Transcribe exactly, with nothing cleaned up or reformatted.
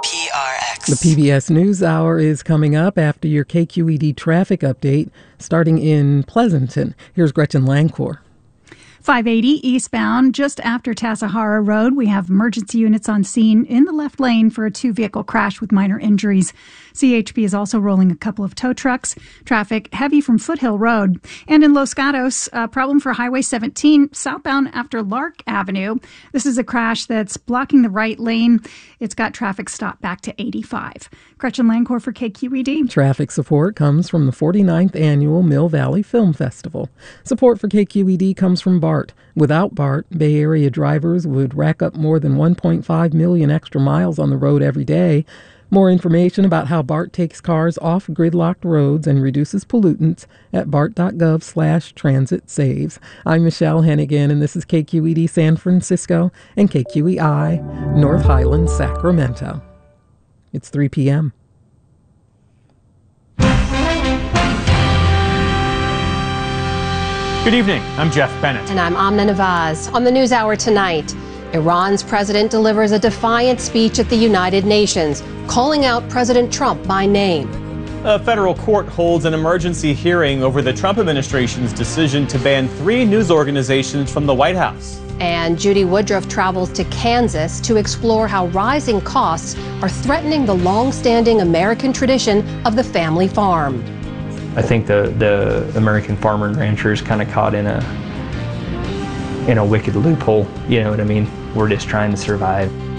P R X. The P B S NewsHour is coming up after your K Q E D traffic update, starting in Pleasanton. Here's Gretchen Langcourt. five eighty eastbound, just after Tassajara Road. We have emergency units on scene in the left lane for a two-vehicle crash with minor injuries. C H P is also rolling a couple of tow trucks. Traffic heavy from Foothill Road. And in Los Gatos, a problem for Highway seventeen southbound after Lark Avenue. This is a crash that's blocking the right lane. It's got traffic stopped back to eighty-five. Gretchen Langcourt for K Q E D. Traffic support comes from the forty-ninth Annual Mill Valley Film Festival. Support for K Q E D comes from BART. Without BART, Bay Area drivers would rack up more than one point five million extra miles on the road every day. More information about how BART takes cars off gridlocked roads and reduces pollutants at bart.gov slash transit saves. I'm Michelle Hennigan, and this is K Q E D San Francisco and K Q E I North Highlands, Sacramento. It's three p.m. Good evening. I'm Jeff Bennett. And I'm Amna Nawaz. On the NewsHour tonight, Iran's president delivers a defiant speech at the United Nations, calling out President Trump by name. A federal court holds an emergency hearing over the Trump administration's decision to ban three news organizations from the White House. And Judy Woodruff travels to Kansas to explore how rising costs are threatening the long-standing American tradition of the family farm. I think the, the American farmer and rancher is kind of caught in a in a wicked loophole. You know what I mean? We're just trying to survive.